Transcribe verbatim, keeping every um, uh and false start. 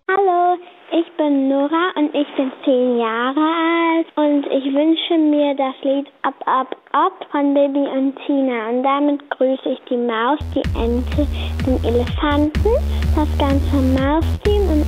Hallo, ich bin Nora und ich bin zehn Jahre alt und ich wünsche mir das Lied Ab, Ab, Ab von Bibi und Tina. Und damit grüße ich die Maus, die Ente, den Elefanten, das ganze Mausteam und